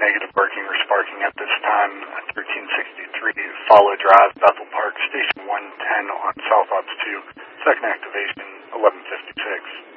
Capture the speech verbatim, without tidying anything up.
negative working or sparking at this time. thirteen sixty-three Follow Drive, Bethel Park, Station one ten on South Ops two. Second activation, eleven fifty-six.